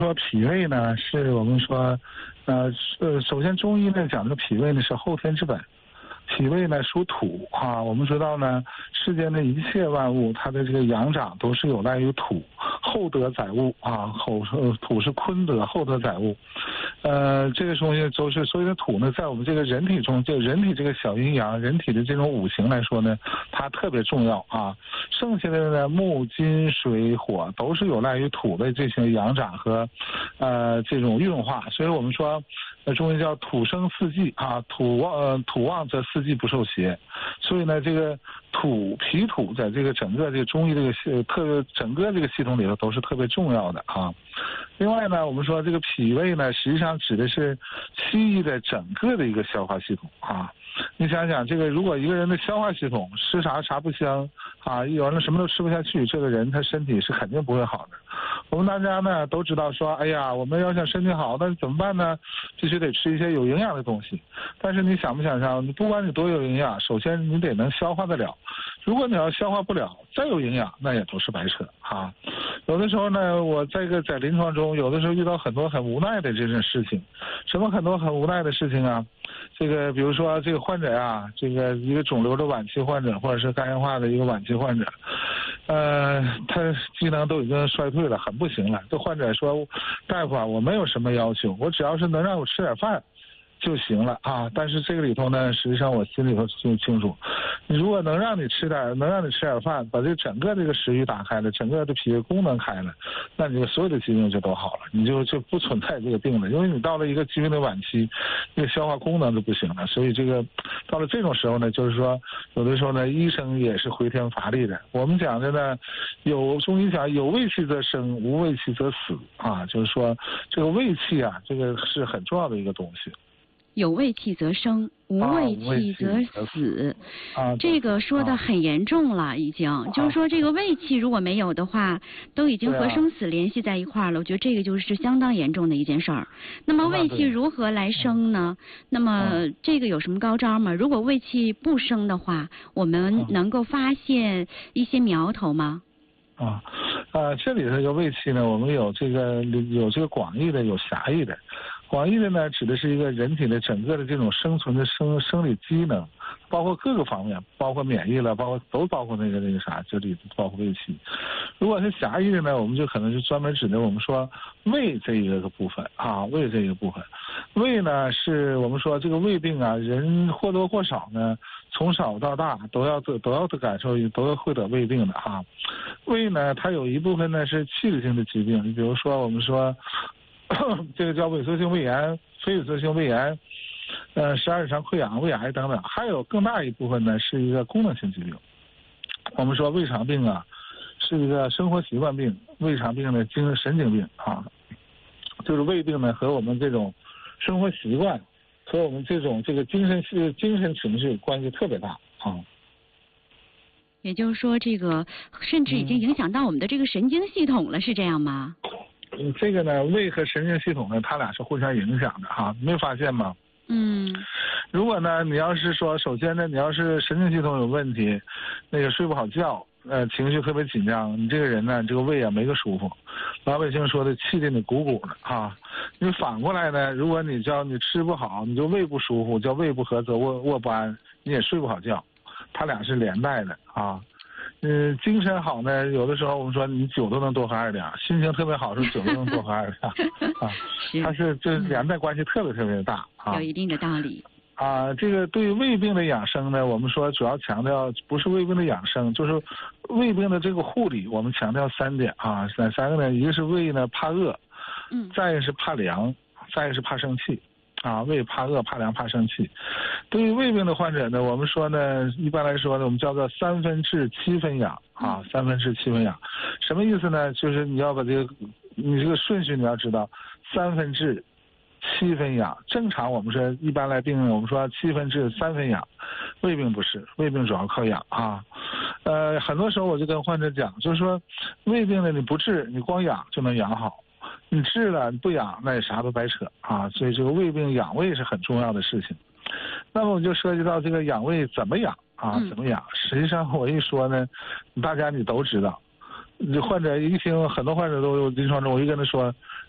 说脾胃呢，是我们说，首先中医呢讲这个脾胃呢是后天之本，脾胃呢属土啊。我们知道呢，世间的一切万物，它的这个养长都是有赖于土，厚德载物啊。土是坤德，厚德载物。这个东西都是所有的土呢，在我们这个人体中，就人体这个小阴阳，人体的这种五行来说呢，它特别重要啊。剩下的呢，木、金、水、火都是有赖于土的这些养长和这种运化。所以我们说，中医叫土生四季啊，土旺则四季不受邪。所以呢，这个脾土在这个整个这个中医这个整个这个系统里头都是特别重要的啊。另外呢，我们说这个脾胃呢，实际上指的是西医的整个的一个消化系统啊。你想想，这个如果一个人的消化系统吃啥不香啊，有人什么都吃不下去，这个人他身体是肯定不会好的。我们大家呢都知道说，哎呀，我们要想身体好，那怎么办呢？必须得吃一些有营养的东西。但是你想不想象，你不管你多有营养，首先你得能消化得了。如果你要消化不了，再有营养，那也都是白扯啊。有的时候呢，我在临床中，有的时候遇到很多很无奈的这种事情。什么很多很无奈的事情啊？这个比如说这个患者啊，这个一个肿瘤的晚期患者，或者是肝硬化的一个晚期患者，他机能都已经衰退了，很不行了。这患者说，大夫啊，我没有什么要求，我只要是能让我吃点饭就行了啊。但是这个里头呢，实际上我心里头就清楚，如果能让你吃点饭，把这整个这个食欲打开了，整个的脾胃功能开了，那你所有的疾病就都好了，你就不存在这个病了。因为你到了一个疾病的晚期，这个消化功能就不行了。所以这个到了这种时候呢，就是说有的时候呢，医生也是回天乏力的。我们讲的呢，中医讲有胃气则生，无胃气则死啊，就是说这个胃气啊，这个是很重要的一个东西。 有胃气则生，无胃气则死。这个说的很严重了，已经。就是说，这个胃气如果没有的话，都已经和生死联系在一块儿了。我觉得这个就是相当严重的一件事儿。那么胃气如何来生呢？那么这个有什么高招吗？如果胃气不生的话，我们能够发现一些苗头吗？ 这里这个胃气呢，我们有这个广义的，有狭义的。广义的呢，指的是一个人体的整个的这种生存的生理机能，包括各个方面，包括免疫了，包括那个啥，这里包括胃气。如果是狭义的呢，我们就可能是专门指的我们说胃这一个部分啊，胃这一个部分。胃呢，是我们说这个胃病啊，人或多或少呢，从小到大都要感受，都要会得胃病的啊。胃呢，它有一部分呢是器质性的疾病，你比如说我们说这个叫萎缩性胃炎、非萎缩性胃炎、十二指肠溃疡、胃癌等等，还有更大一部分呢是一个功能性疾病。我们说胃肠病啊，是一个生活习惯病；胃肠病呢，神经病啊，就是胃病呢和我们这种生活习惯和我们这种精神情绪关系特别大啊。 也就是说，这个甚至已经影响到我们的这个神经系统了，是这样吗？ 这个呢，胃和神经系统呢，它俩是互相影响的哈，没有发现吗？如果呢，你要是说，首先呢，你要是神经系统有问题，那个睡不好觉，情绪特别紧张，你这个人呢，这个胃啊没个舒服，老百姓说的气得你鼓鼓的啊。你反过来呢，如果你吃不好，你就胃不舒服，叫胃不和则卧不安，你也睡不好觉，它俩是连带的啊。精神好呢，有的时候我们说你酒都能多喝2两，心情特别好时候酒都能多喝2两啊。它是这连带关系特别大啊， 有一定的道理啊。这个对胃病的养生呢，我们说主要强调不是胃病的养生，就是胃病的这个护理，我们强调3点啊，哪3个呢？一个是胃呢怕饿，再一个是怕凉，再一个是怕生气。胃怕饿、怕凉、怕生气。对于胃病的患者呢，我们说呢，一般来说呢，我们叫做3分治7分养啊，3分治7分养。什么意思呢？就是你要把你这个顺序你要知道，3分治7分养。正常我们说一般来病人，我们说7分治3分养，胃病不是，胃病主要靠养啊。很多时候我就跟患者讲，就是说胃病呢，你不治，你光养就能养好。你治了你不养，那也啥都白扯啊！所以这个胃病养胃是很重要的事情。那么我们就涉及到这个养胃怎么养啊？怎么养？实际上我一说呢，大家你都知道。患者一听，很多患者都有临床中，我一跟他说，